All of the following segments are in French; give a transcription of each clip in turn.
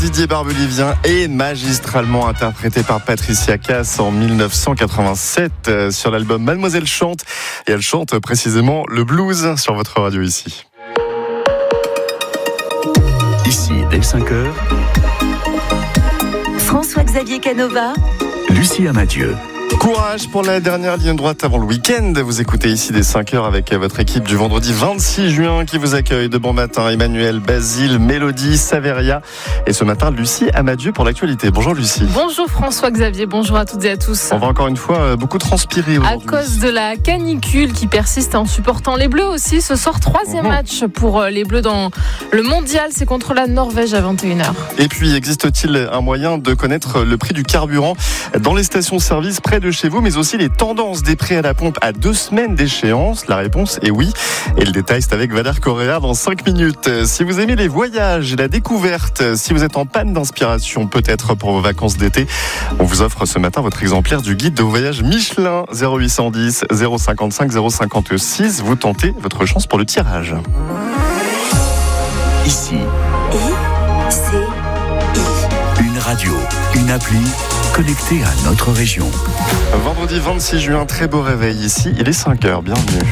Didier Barbelivien est magistralement interprété par Patricia Cass en 1987 sur l'album Mademoiselle chante. Et elle chante précisément le blues sur votre radio ici. Ici, dès 5h, François-Xavier Canova, Lucie Amadieu. Courage pour la dernière ligne droite avant le week-end. Vous écoutez ici dès 5h avec votre équipe du vendredi 26 juin qui vous accueille de bon matin. Emmanuel, Basile, Mélodie, Saveria et ce matin Lucie Amadieu pour l'actualité. Bonjour Lucie. Bonjour François-Xavier, bonjour à toutes et à tous. On va encore une fois beaucoup transpirer aujourd'hui. À cause de la canicule qui persiste en supportant les Bleus aussi, ce soir troisième match pour les Bleus dans le mondial, c'est contre la Norvège à 21h. Et puis existe-t-il un moyen de connaître le prix du carburant dans les stations-service près de chez vous, mais aussi les tendances des prix à la pompe à 2 semaines d'échéance? La réponse est oui. Et le détail, c'est avec Valère Correa dans 5 minutes. Si vous aimez les voyages et la découverte, si vous êtes en panne d'inspiration peut-être pour vos vacances d'été, on vous offre ce matin votre exemplaire du guide de voyage Michelin 0810 055 056. Vous tentez votre chance pour le tirage. Ici, une radio, une appli connectée à notre région. Vendredi 26 juin, très beau réveil ici. Il est 5h, bienvenue.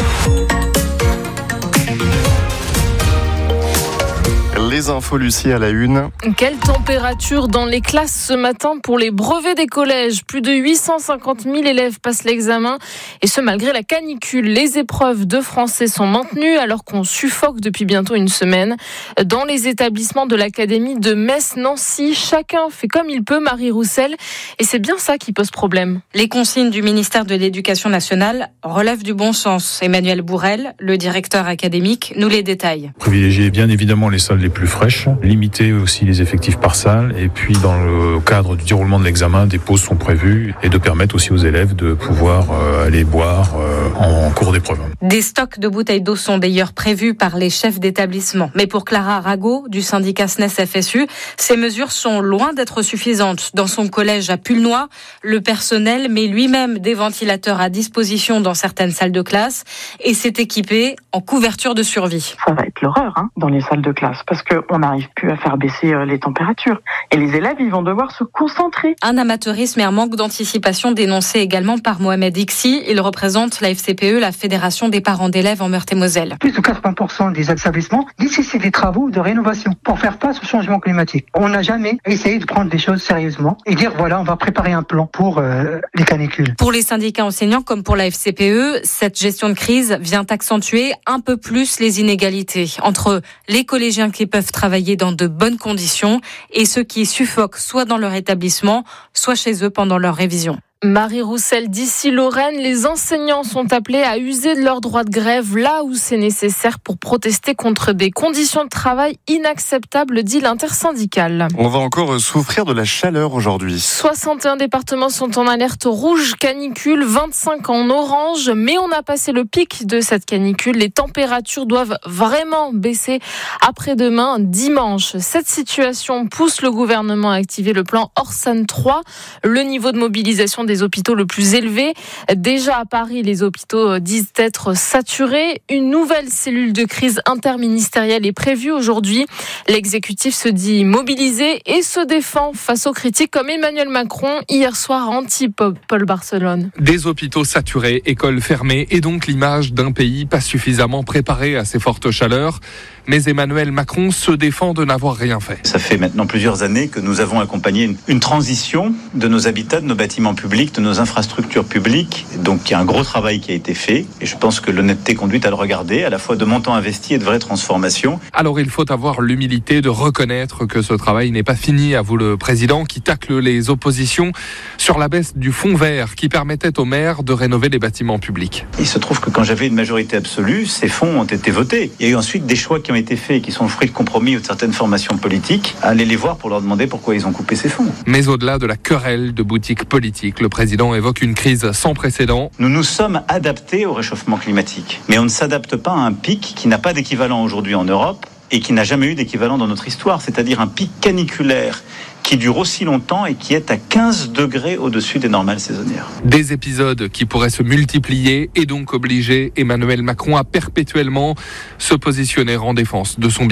Les infos, Lucie, à la une. Quelle température dans les classes ce matin pour les brevets des collèges? Plus de 850 000 élèves passent l'examen et ce malgré la canicule. Les épreuves de français sont maintenues alors qu'on suffoque depuis bientôt une semaine. Dans les établissements de l'académie de Metz-Nancy, chacun fait comme il peut, Marie Roussel, et c'est bien ça qui pose problème. Les consignes du ministère de l'Éducation nationale relèvent du bon sens. Emmanuel Bourrel, le directeur académique, nous les détaille. Privilégier bien évidemment les salles les plus fraîches, limiter aussi les effectifs par salle et puis dans le cadre du déroulement de l'examen, des pauses sont prévues et de permettre aussi aux élèves de pouvoir aller boire en cours d'épreuve. Des stocks de bouteilles d'eau sont d'ailleurs prévus par les chefs d'établissement. Mais pour Clara Rago du syndicat SNES FSU, ces mesures sont loin d'être suffisantes. Dans son collège à Pulnoy, le personnel met lui-même des ventilateurs à disposition dans certaines salles de classe et s'est équipé en couverture de survie. Ça va être l'horreur dans les salles de classe parce qu'on n'arrive plus à faire baisser les températures. Et les élèves, ils vont devoir se concentrer. Un amateurisme et un manque d'anticipation dénoncé également par Mohamed Ixi. Il représente la FCPE, la Fédération des parents d'élèves en Meurthe-et-Moselle. Plus de 80% des établissements nécessitent des travaux de rénovation pour faire face au changement climatique. On n'a jamais essayé de prendre les choses sérieusement et dire voilà, on va préparer un plan pour les canicules. Pour les syndicats enseignants comme pour la FCPE, cette gestion de crise vient accentuer un peu plus les inégalités entre les collégiens qui peuvent travailler dans de bonnes conditions et ceux qui suffoquent soit dans leur établissement, soit chez eux pendant leur révision. Marie Roussel, d'ici Lorraine, les enseignants sont appelés à user de leur droit de grève là où c'est nécessaire pour protester contre des conditions de travail inacceptables, dit l'intersyndicale. On va encore souffrir de la chaleur aujourd'hui. 61 départements sont en alerte rouge canicule, 25 en orange, mais on a passé le pic de cette canicule. Les températures doivent vraiment baisser après-demain, dimanche. Cette situation pousse le gouvernement à activer le plan Orsan 3, le niveau de mobilisation des hôpitaux le plus élevé. Déjà à Paris, les hôpitaux disent être saturés. Une nouvelle cellule de crise interministérielle est prévue aujourd'hui. L'exécutif se dit mobilisé et se défend face aux critiques comme Emmanuel Macron hier soir à Antipop-Paul Barcelone. Des hôpitaux saturés, écoles fermées et donc l'image d'un pays pas suffisamment préparé à ces fortes chaleurs. Mais Emmanuel Macron se défend de n'avoir rien fait. Ça fait maintenant plusieurs années que nous avons accompagné une transition de nos habitats, de nos bâtiments publics, de nos infrastructures publiques. Donc il y a un gros travail qui a été fait et je pense que l'honnêteté conduit à le regarder, à la fois de montants investis et de vraies transformations. Alors il faut avoir l'humilité de reconnaître que ce travail n'est pas fini, avoue le président qui tacle les oppositions sur la baisse du fonds vert qui permettait aux maires de rénover les bâtiments publics. Il se trouve que quand j'avais une majorité absolue, ces fonds ont été votés. Il y a eu ensuite des choix qui ont été faits et qui sont le fruit de compromis ou de certaines formations politiques. Allez les voir pour leur demander pourquoi ils ont coupé ces fonds. Mais au-delà de la querelle de boutiques politiques, le président évoque une crise sans précédent. Nous nous sommes adaptés au réchauffement climatique, mais on ne s'adapte pas à un pic qui n'a pas d'équivalent aujourd'hui en Europe et qui n'a jamais eu d'équivalent dans notre histoire, c'est-à-dire un pic caniculaire qui dure aussi longtemps et qui est à 15 degrés au-dessus des normales saisonnières. Des épisodes qui pourraient se multiplier et donc obliger Emmanuel Macron à perpétuellement se positionner en défense de son bilan.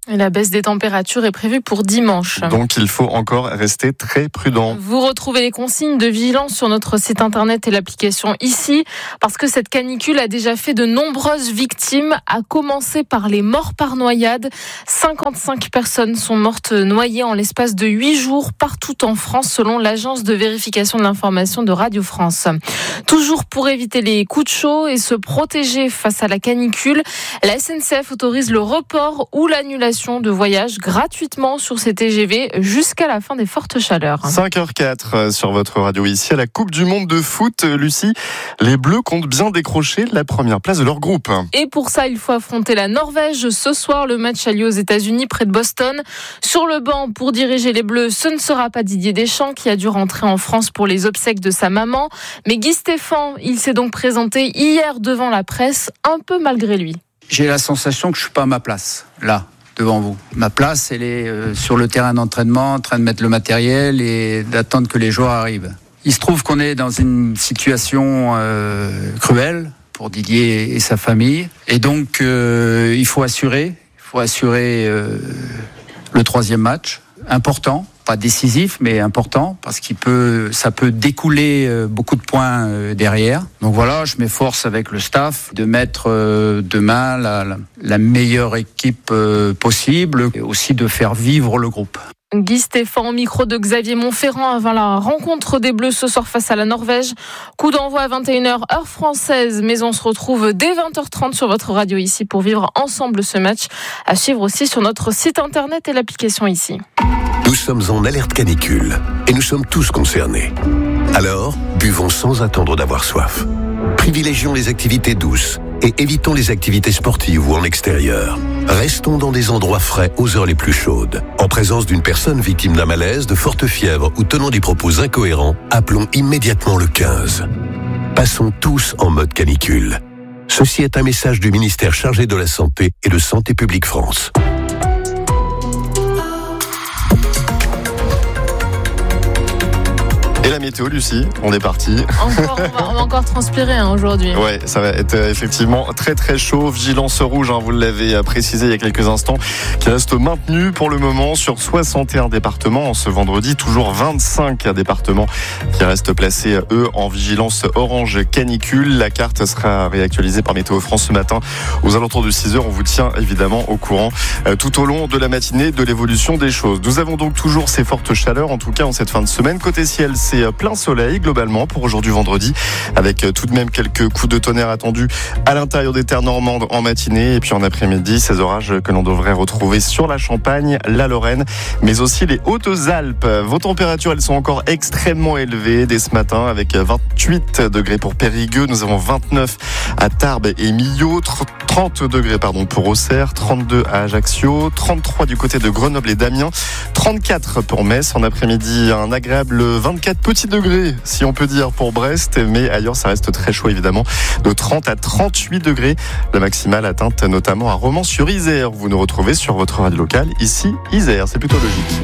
Et la baisse des températures est prévue pour dimanche. Donc il faut encore rester très prudent. Vous retrouvez les consignes de vigilance sur notre site internet et l'application ici, parce que cette canicule a déjà fait de nombreuses victimes, à commencer par les morts par noyade. 55 personnes sont mortes noyées en l'espace de 8 jours partout en France, selon l'agence de vérification de l'information de Radio France. Toujours pour éviter les coups de chaud et se protéger face à la canicule, la SNCF autorise le report ou l'annulation de voyages gratuitement sur ces TGV jusqu'à la fin des fortes chaleurs. 5h04 sur votre radio ici à la Coupe du Monde de foot. Lucie, les Bleus comptent bien décrocher la première place de leur groupe. Et pour ça, il faut affronter la Norvège ce soir. Le match a lieu aux États-Unis, près de Boston. Sur le banc, pour diriger les Bleus, ce ne sera pas Didier Deschamps qui a dû rentrer en France pour les obsèques de sa maman. Mais Guy Stéphane, il s'est donc présenté hier devant la presse, un peu malgré lui. J'ai la sensation que je ne suis pas à ma place, là. Devant vous. Ma place, elle est sur le terrain d'entraînement, en train de mettre le matériel et d'attendre que les joueurs arrivent. Il se trouve qu'on est dans une situation cruelle pour Didier et sa famille. Et donc, il faut assurer le 3e match. Important, pas décisif, mais important, parce ça peut découler beaucoup de points derrière. Donc voilà, je m'efforce avec le staff de mettre demain la meilleure équipe possible, et aussi de faire vivre le groupe. Guy Stéphane, micro de Xavier Montferrand avant la rencontre des Bleus ce soir face à la Norvège. Coup d'envoi à 21h, heure française, mais on se retrouve dès 20h30 sur votre radio ici pour vivre ensemble ce match. À suivre aussi sur notre site internet et l'application ici. Nous sommes en alerte canicule et nous sommes tous concernés. Alors, buvons sans attendre d'avoir soif. Privilégions les activités douces et évitons les activités sportives ou en extérieur. Restons dans des endroits frais aux heures les plus chaudes. En présence d'une personne victime d'un malaise, de forte fièvre ou tenant des propos incohérents, appelons immédiatement le 15. Passons tous en mode canicule. Ceci est un message du ministère chargé de la Santé et de Santé publique France. Et la météo, Lucie, on est parti. On va encore transpirer aujourd'hui. Ouais, ça va être effectivement très très chaud. Vigilance rouge, vous l'avez précisé il y a quelques instants, qui reste maintenue pour le moment sur 61 départements. Ce vendredi, toujours 25 départements qui restent placés, eux, en vigilance orange canicule. La carte sera réactualisée par Météo France ce matin aux alentours de 6h. On vous tient évidemment au courant tout au long de la matinée de l'évolution des choses. Nous avons donc toujours ces fortes chaleurs, en tout cas en cette fin de semaine. Côté ciel, c'est plein soleil globalement pour aujourd'hui vendredi, avec tout de même quelques coups de tonnerre attendus à l'intérieur des terres normandes en matinée, et puis en après-midi ces orages que l'on devrait retrouver sur la Champagne, la Lorraine, mais aussi les Hautes-Alpes. Vos températures, elles sont encore extrêmement élevées dès ce matin, avec 28 degrés pour Périgueux, nous avons 29 à Tarbes et Millau, 30 degrés pour Auxerre, 32 à Ajaccio, 33 du côté de Grenoble et d'Amiens, 34 pour Metz. En après-midi, un agréable 24 petits degrés, si on peut dire, pour Brest, mais ailleurs ça reste très chaud évidemment, de 30 à 38 degrés, la maximale atteinte notamment à Romans-sur-Isère. Vous nous retrouvez sur votre radio locale, ici Isère, c'est plutôt logique.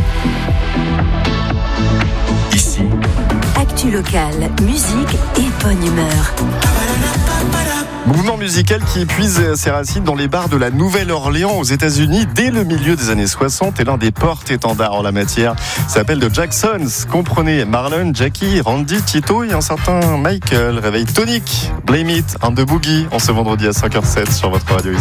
Ici, Actu locale, musique et bonne humeur. Mouvement musical qui puise ses racines dans les bars de la Nouvelle-Orléans aux États-Unis dès le milieu des années 60 et l'un des porte-étendards en la matière s'appelle The Jacksons. Comprenez Marlon, Jackie, Randy, Tito et un certain Michael. Réveil tonique, Blame It, and the Boogie en ce vendredi à 5h07 sur votre radio ici.